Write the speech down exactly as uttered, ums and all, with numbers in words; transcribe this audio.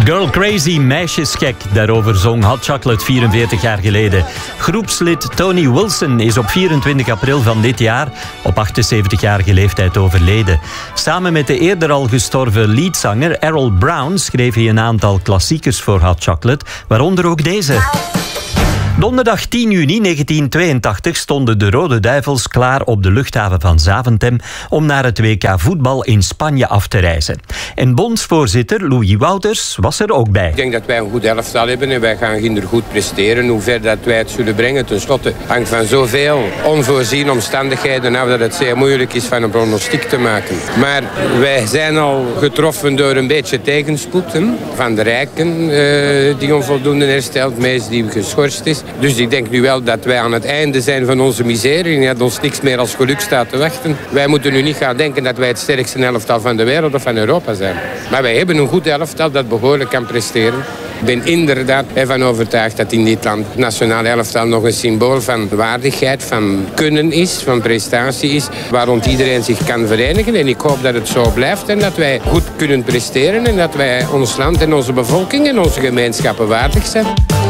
Girl Crazy, meisjesgek. Daarover zong Hot Chocolate vierenveertig jaar geleden. Groepslid Tony Wilson is op vierentwintig april van dit jaar op achtenzeventigjarige leeftijd overleden. Samen met de eerder al gestorven leadzanger Errol Brown schreef hij een aantal klassiekers voor Hot Chocolate, waaronder ook deze. Donderdag tien juni negentien tweeëntachtig stonden de Rode Duivels klaar op de luchthaven van Zaventem om naar het W K voetbal in Spanje af te reizen. En bondsvoorzitter Louis Wouters was er ook bij. Ik denk dat wij een goed elftal hebben en wij gaan ginder goed presteren. Hoe ver dat wij het zullen brengen, ten slotte hangt van zoveel onvoorziene omstandigheden af dat het zeer moeilijk is van een pronostiek te maken. Maar wij zijn al getroffen door een beetje tegenspoed hè, van de Rijken uh, die onvoldoende herstelt, Mees die geschorst is. Dus ik denk nu wel dat wij aan het einde zijn van onze miserie en dat ons niks meer als geluk staat te wachten. Wij moeten nu niet gaan denken dat wij het sterkste elftal van de wereld of van Europa zijn. Maar wij hebben een goed elftal dat behoorlijk kan presteren. Ik ben inderdaad ervan overtuigd dat in dit land het nationale elftal nog een symbool van waardigheid, van kunnen is, van prestatie is, waar rond iedereen zich kan verenigen. En ik hoop dat het zo blijft en dat wij goed kunnen presteren en dat wij ons land en onze bevolking en onze gemeenschappen waardig zijn.